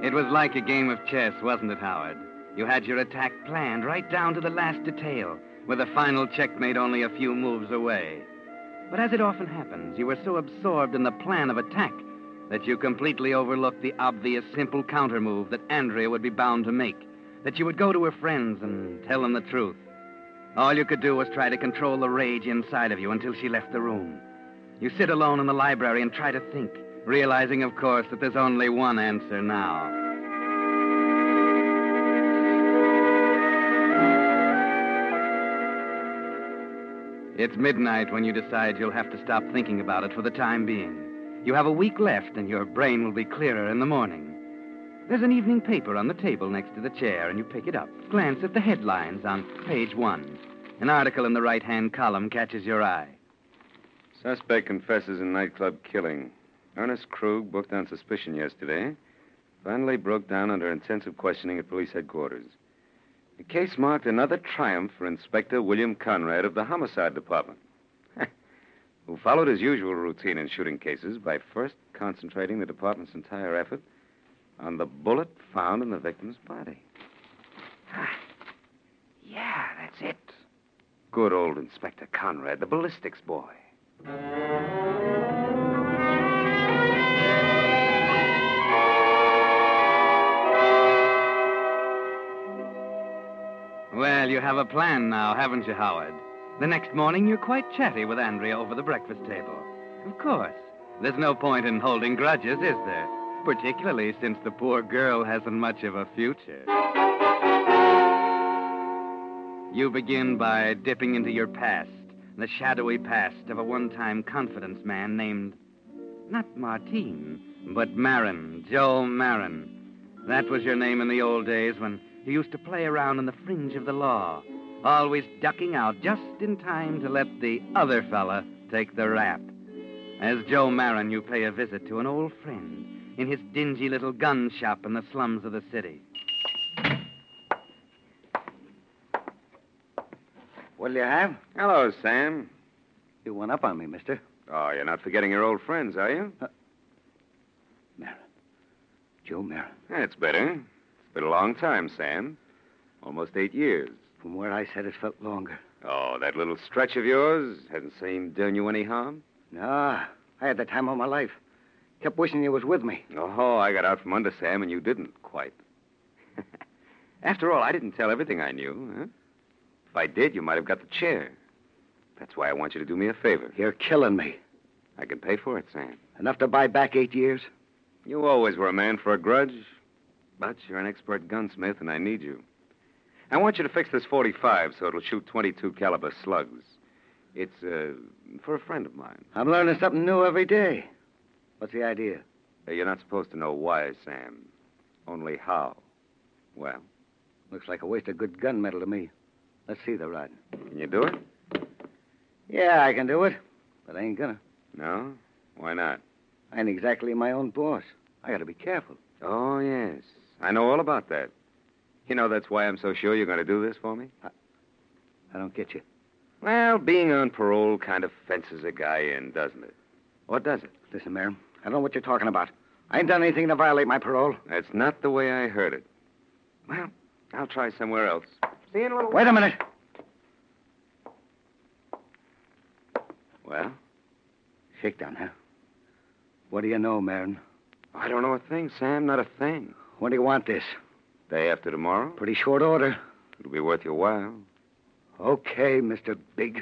It was like a game of chess, wasn't it, Howard? You had your attack planned right down to the last detail, with a final checkmate only a few moves away. But as it often happens, you were so absorbed in the plan of attack that you completely overlooked the obvious, simple countermove that Andrea would be bound to make, that you would go to her friends and tell them the truth. All you could do was try to control the rage inside of you until she left the room. You sit alone in the library and try to think, realizing, of course, that there's only one answer now. It's midnight when you decide you'll have to stop thinking about it for the time being. You have a week left, and your brain will be clearer in the morning. There's an evening paper on the table next to the chair, and you pick it up. Glance at the headlines on page 1. An article in the right-hand column catches your eye. Suspect confesses in nightclub killing. Ernest Krug, booked on suspicion yesterday, finally broke down under intensive questioning at police headquarters. The case marked another triumph for Inspector William Conrad of the Homicide Department, who followed his usual routine in shooting cases by first concentrating the department's entire effort on the bullet found in the victim's body. Yeah, that's it. Good old Inspector Conrad, the ballistics boy. Well, you have a plan now, haven't you, Howard? The next morning, you're quite chatty with Andrea over the breakfast table. Of course. There's no point in holding grudges, is there? Particularly since the poor girl hasn't much of a future. You begin by dipping into your past, the shadowy past of a one-time confidence man named, not Martine, but Marin, Joe Marin. That was your name in the old days when you used to play around on the fringe of the law, always ducking out just in time to let the other fella take the rap. As Joe Marin, you pay a visit to an old friend in his dingy little gun shop in the slums of the city. What'll you have? Hello, Sam. You went up on me, mister. Oh, you're not forgetting your old friends, are you? Marin. Joe Marin. That's better. It's been a long time, Sam. Almost 8 years. From where I said it felt longer. Oh, that little stretch of yours hasn't seemed doing you any harm? Nah, I had the time of my life. Kept wishing you was with me. Oh, I got out from under, Sam, and you didn't quite. After all, I didn't tell everything I knew, huh? If I did, you might have got the chair. That's why I want you to do me a favor. You're killing me. I can pay for it, Sam. Enough to buy back 8 years? You always were a man for a grudge, but you're an expert gunsmith, and I need you. I want you to fix this .45 so it'll shoot .22 caliber slugs. It's, for a friend of mine. I'm learning something new every day. What's the idea? You're not supposed to know why, Sam. Only how. Well? Looks like a waste of good gunmetal to me. Let's see the rod. Can you do it? Yeah, I can do it. But I ain't gonna. No? Why not? I ain't exactly my own boss. I gotta be careful. Oh, yes. I know all about that. You know, that's why I'm so sure you're going to do this for me? I don't get you. Well, being on parole kind of fences a guy in, doesn't it? Or does it? Listen, Marin, I don't know what you're talking about. I ain't done anything to violate my parole. That's not the way I heard it. Well, I'll try somewhere else. See you in a little while. Wait a minute. Well? Shakedown, huh? What do you know, Marin? I don't know a thing, Sam. Not a thing. When do you want this? Day after tomorrow? Pretty short order. It'll be worth your while. Okay, Mr. Big.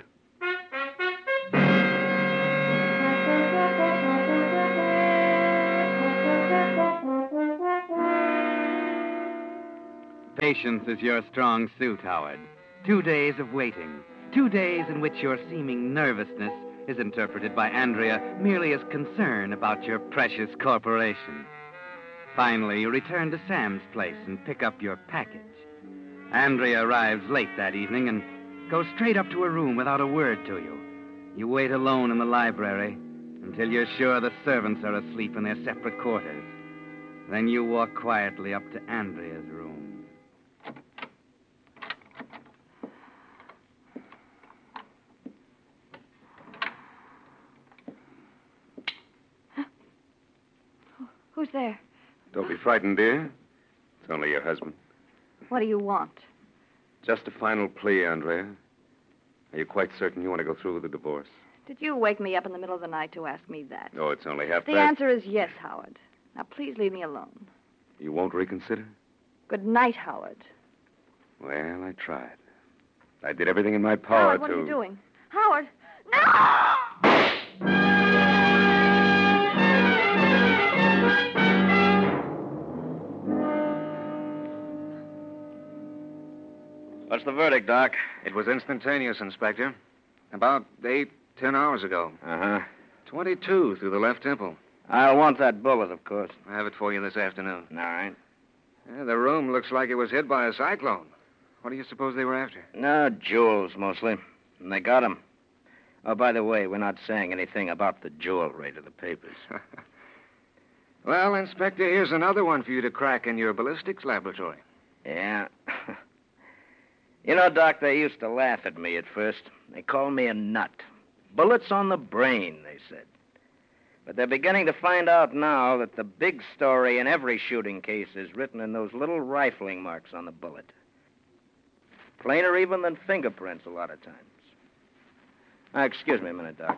Patience is your strong suit, Howard. 2 days of waiting. 2 days in which your seeming nervousness is interpreted by Andrea merely as concern about your precious corporation. Finally, you return to Sam's place and pick up your package. Andrea arrives late that evening and goes straight up to her room without a word to you. You wait alone in the library until you're sure the servants are asleep in their separate quarters. Then you walk quietly up to Andrea's room. Who's there? Don't be frightened, dear. It's only your husband. What do you want? Just a final plea, Andrea. Are you quite certain you want to go through with the divorce? Did you wake me up in the middle of the night to ask me that? Oh, it's only half The past. answer is yes, Howard. Now, please leave me alone. You won't reconsider? Good night, Howard. Well, I tried. I did everything in my power Howard, what are you doing? Howard! No! What's the verdict, Doc? It was instantaneous, Inspector. About 10 hours ago. Uh-huh. 22 through the left temple. I'll want that bullet, of course. I have it for you this afternoon. All right. The room looks like it was hit by a cyclone. What do you suppose they were after? No, jewels, mostly. And they got 'em. Oh, by the way, we're not saying anything about the jewelry to the papers. Well, Inspector, here's another one for you to crack in your ballistics laboratory. Yeah. You know, Doc, they used to laugh at me at first. They called me a nut. Bullets on the brain, they said. But they're beginning to find out now that the big story in every shooting case is written in those little rifling marks on the bullet. Plainer even than fingerprints a lot of times. Excuse me a minute, Doc.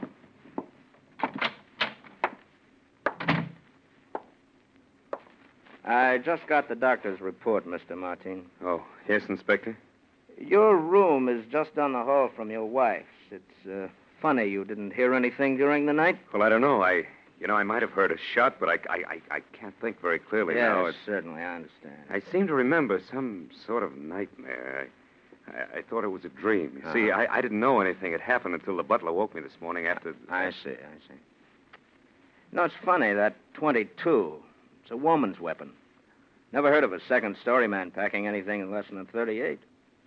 I just got the doctor's report, Mr. Martin. Oh, yes, Inspector? Your room is just down the hall from your wife's. It's funny you didn't hear anything during the night. Well, I don't know. I might have heard a shot, but I can't think very clearly now. Yes, certainly, I understand. I seem to remember some sort of nightmare. I thought it was a dream. You see, I didn't know anything had happened until the butler woke me this morning after... I see. No, it's funny, that .22. It's a woman's weapon. Never heard of a second-story man packing anything in less than a .38.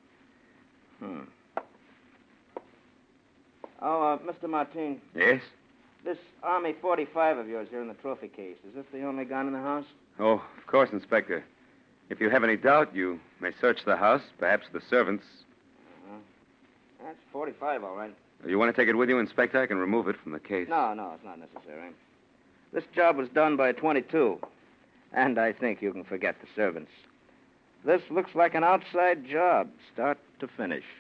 Oh, Mr. Martin. Yes? This Army 45 of yours here in the trophy case, is this the only gun in the house? Oh, of course, Inspector. If you have any doubt, you may search the house, perhaps the servants. That's 45, all right. You want to take it with you, Inspector? I can remove it from the case. No, it's not necessary. This job was done by 22. And I think you can forget the servants. This looks like an outside job, start to finish.